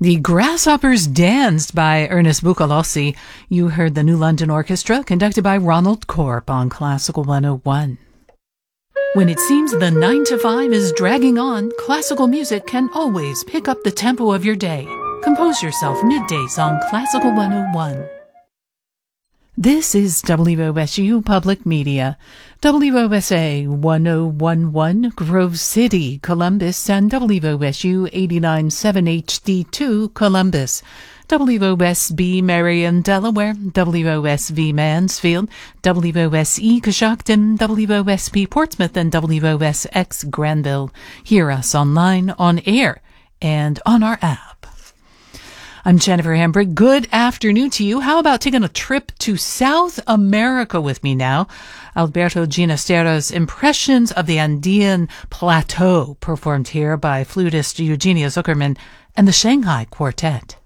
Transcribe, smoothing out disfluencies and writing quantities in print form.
The Grasshoppers Danced by Ernest Bucalossi. You heard the New London Orchestra, conducted by Ronald Corp on Classical 101. When it seems the 9 to 5 is dragging on, classical music can always pick up the tempo of your day. Compose yourself middays on Classical 101. This is WOSU Public Media, WOSA 1011 Grove City, Columbus, and WOSU 89.7 HD2 Columbus, WOSB Marion, Delaware, WOSV Mansfield, WOSE Coshocton, WOSP Portsmouth, and WOSX Granville. Hear us online, on air, and on our app. I'm Jennifer Hambrick. Good afternoon to you. How about taking a trip to South America with me now? Alberto Ginestero's Impressions of the Andean Plateau, performed here by flutist Eugenia Zuckerman and the Shanghai Quartet.